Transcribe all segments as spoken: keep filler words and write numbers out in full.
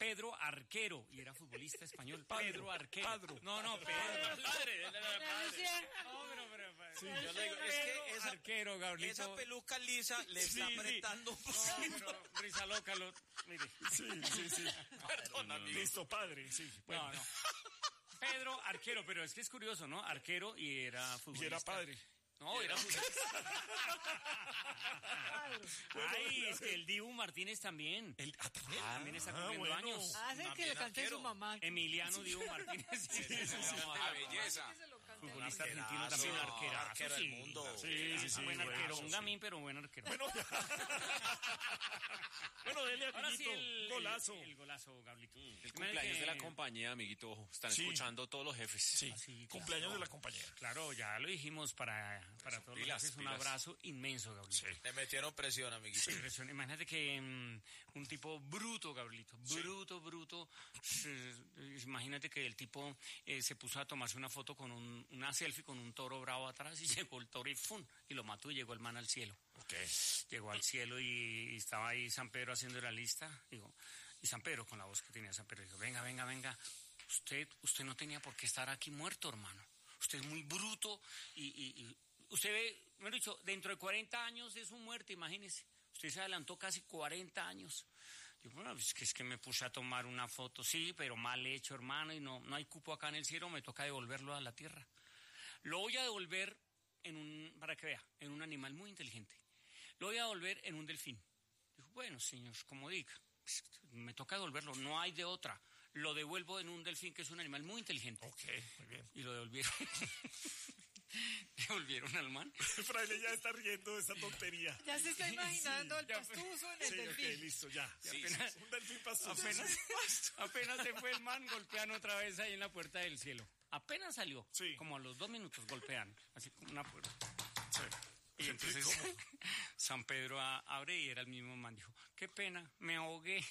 Pedro Arquero, y era futbolista español. Padre, Pedro Arquero. Padro. No, no, Pedro. Padre, padre. No, pero, pero, pero Sí, yo le digo, es que esa, Arquero, Gabrielito. esa peluca lisa le Sí, está sí. apretando un No, poquito. pero risa loca, lo, mire. Sí, sí, sí. Perdón, amigo. Listo, padre, sí. Bueno. No, no. Pedro Arquero, pero es que es curioso, ¿no? Arquero y era futbolista. Y era padre. No, era futbolista. Ay, es que el Dibu Martínez también. El, ah, ¿también? También está Ah, cumpliendo bueno. años. Hace que También le cante arquero. su mamá. Emiliano Dibu Martínez. Sí, sí, sí, sí. La belleza. Futbolista Arquerazo, argentino también, arquerazo. arquero del sí. mundo. Sí, sí, sí. Buen bueno, arquero, sí. un gamín, pero buen arquero. Bueno, bueno, dele a Ahora sí, Tillito, el, golazo. el, el golazo, Gablito. El cumpleaños de la compañía, amiguito. Están Sí. escuchando todos los jefes. Sí, sí, claro. cumpleaños de la compañía. Claro, ya lo dijimos para, para todos pilas, los jefes. Un pilas. abrazo inmenso, Gablito. Le metieron presión, amiguito. Impresión. Imagínate que um, un tipo bruto, Gabrielito, bruto, bruto. eh, imagínate que el tipo eh, se puso a tomarse una foto con un, una selfie con un toro bravo atrás y llegó el toro y ¡fum! Y lo mató y llegó el man al cielo. Ok. Llegó al cielo y, y estaba ahí San Pedro haciendo la lista. Digo, y San Pedro, con la voz que tenía San Pedro, dijo, venga, venga, venga, usted, usted no tenía por qué estar aquí muerto, hermano. Usted es muy bruto y, y, y usted ve, me he dicho, dentro de cuarenta años es un muerto, imagínese. Usted se adelantó casi cuarenta años. Yo, bueno, es que, es que me puse a tomar una foto, sí, pero mal hecho, hermano, y no, no hay cupo acá en el cielo, me toca devolverlo a la tierra. Lo voy a devolver en un, para que vea, en un animal muy inteligente. Lo voy a devolver en un delfín. Dijo, bueno, señor, como diga, me toca devolverlo, no hay de otra. Lo devuelvo en un delfín, que es un animal muy inteligente. Ok, muy bien. Y lo devolvieron. Devolvieron al man. Fraile ya está riendo de esa tontería. Ya se está imaginando Sí, el ya, pastuso en el Sí, delfín. ok, listo, ya. Sí, apenas- Un delfín pastoso. Apenas, apenas se fue el man, golpean otra vez ahí en la puerta del cielo. Apenas salió, Sí. como a los dos minutos golpean, así como una puerta. Sí. Y entonces ¿Cómo? San Pedro a- abre y era el mismo man. Dijo, qué pena, me ahogué.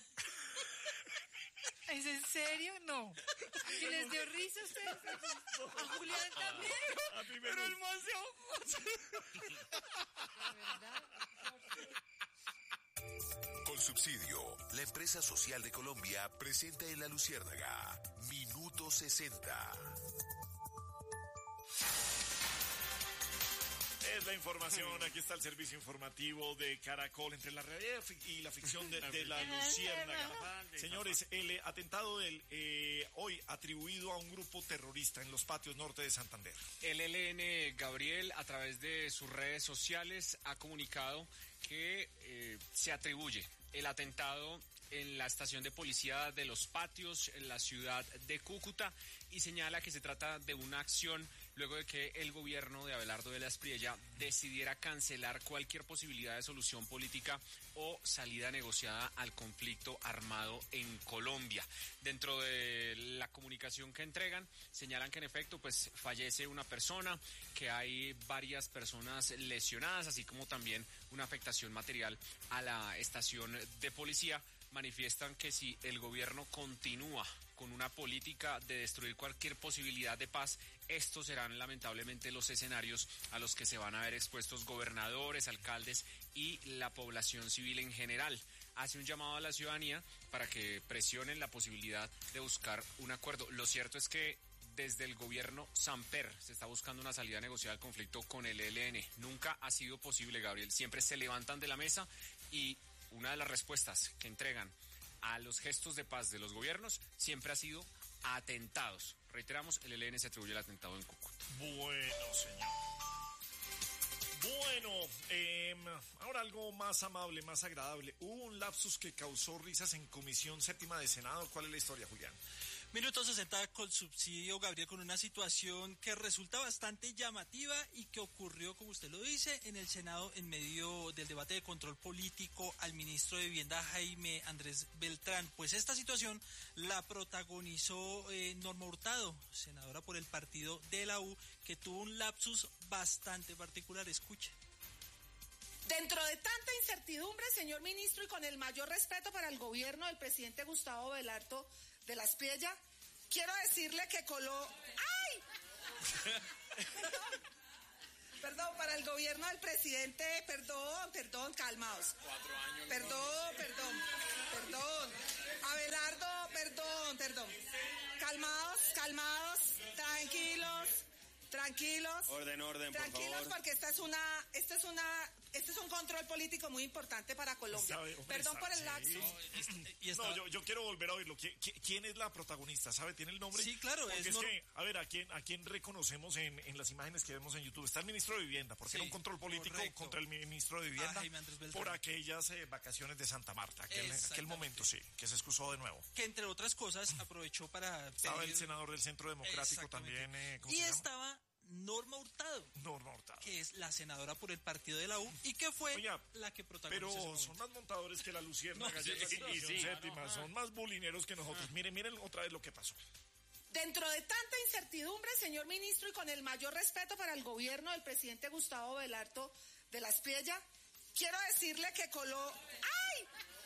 ¿Es en serio? No. ¿Y les dio risa a ustedes? ¿A Julián también? A mí me Pero el gusta. man se ahogó. La verdad. Con Subsidio, la empresa social de Colombia presenta en La Luciérnaga Minuto sesenta. Es la información, aquí está el servicio informativo de Caracol entre la realidad y la ficción de, de la Luciérnaga. Señores, el atentado del eh, hoy atribuido a un grupo terrorista en los patios norte de Santander. El E L N, Gabriel, a través de sus redes sociales, ha comunicado que eh, se atribuye el atentado en la estación de policía de Los Patios, en la ciudad de Cúcuta, y señala que se trata de una acción luego de que el gobierno de Abelardo de la Espriella decidiera cancelar cualquier posibilidad de solución política o salida negociada al conflicto armado en Colombia. Dentro de la comunicación que entregan, señalan que en efecto pues fallece una persona, que hay varias personas lesionadas, así como también una afectación material a la estación de policía. Manifiestan que si el gobierno continúa con una política de destruir cualquier posibilidad de paz, estos serán lamentablemente los escenarios a los que se van a ver expuestos gobernadores, alcaldes y la población civil en general. Hace un llamado a la ciudadanía para que presionen la posibilidad de buscar un acuerdo. Lo cierto es que desde el gobierno Samper se está buscando una salida negociada al conflicto con el E L N. Nunca ha sido posible, Gabriel. Siempre se levantan de la mesa y una de las respuestas que entregan a los gestos de paz de los gobiernos siempre ha sido atentados. Reiteramos, el E L N se atribuye el atentado en Cúcuta. Bueno, señor. Bueno, eh, ahora algo más amable, más agradable. Hubo un lapsus que causó risas en Comisión Séptima de Senado. ¿Cuál es la historia, Julián? Minuto sesenta con Subsidio, Gabriel, con una situación que resulta bastante llamativa y que ocurrió, como usted lo dice, en el Senado en medio del debate de control político al ministro de Vivienda, Jaime Andrés Beltrán. Pues esta situación la protagonizó eh, Norma Hurtado, senadora por el partido de la U, que tuvo un lapsus bastante particular. Escuche. Dentro de tanta incertidumbre, señor ministro, y con el mayor respeto para el gobierno del presidente Gustavo Abelardo de la Espriella, quiero decirle que coló... ¡Ay! Perdón, perdón, para el gobierno del presidente, perdón, perdón, calmaos. Cuatro años. Perdón, perdón, perdón. Abelardo Tranquilos. Orden, orden, por Tranquilos, favor. porque esta es una, esta es una, este es un control político muy importante para Colombia. Sabe, hombre, Perdón por el sí. lapsus. Y está- No, yo, yo quiero volver a oírlo. ¿Qui- qui- ¿Quién es la protagonista? ¿Sabe? ¿Tiene el nombre? Sí, claro, Porque es es, Nor- que, a ver, ¿a quién, a quién reconocemos en, en las imágenes que vemos en YouTube? Está el ministro de Vivienda, porque Sí, era un control político correcto. contra el ministro de Vivienda Jaime Andrés Beltrán. por aquellas eh, vacaciones de Santa Marta. Aquel, aquel Exactamente. momento, sí, que se excusó de nuevo. que entre otras cosas aprovechó para Estaba el pedir- senador del Centro Democrático Exactamente. también. Eh, ¿cómo y se llama? estaba Norma Hurtado, Norma Hurtado. que es la senadora por el partido de la U y que fue Oiga, la que Pero protagonizó ese son momento. más montadores que la Luciérnaga. No, ya en la sí, situación sí, séptima, son más bulineros que nosotros. Miren, miren otra vez lo que pasó. Dentro de tanta incertidumbre, señor ministro, y con el mayor respeto para el gobierno del presidente Gustavo Belarto de la Espriella, quiero decirle que coló... ¡Ay!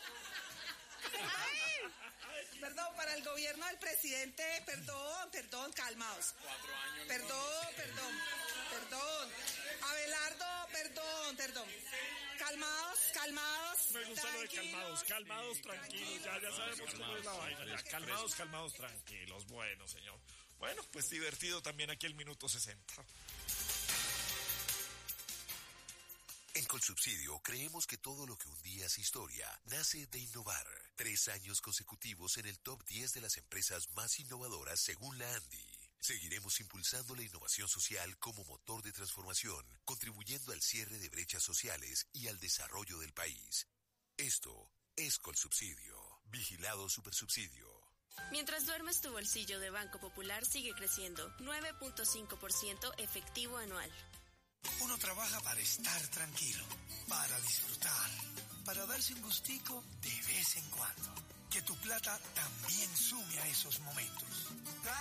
¡Ay! Perdón, para el gobierno del presidente, perdón, perdón, calmaos. Perdón, perdón, perdón. Abelardo, perdón, perdón. Calmados, calmados. Me gusta lo de tranquilos. calmados, calmados, tranquilos. Ya, ya sabemos cómo es la vaina. Ya, calmados, calmados, tranquilos. Bueno, señor. Bueno, pues divertido también aquí el minuto sesenta. En Colsubsidio creemos que todo lo que un día es historia nace de innovar. Tres años consecutivos en el top diez de las empresas más innovadoras según la ANDI. Seguiremos impulsando la innovación social como motor de transformación, contribuyendo al cierre de brechas sociales y al desarrollo del país. Esto es Colsubsidio. Vigilado Supersubsidio. Mientras duermes, tu bolsillo de Banco Popular sigue creciendo, nueve punto cinco por ciento efectivo anual. Uno trabaja para estar tranquilo, para disfrutar, para darse un gustico de vez en cuando. Que tu plata también sume a esos momentos.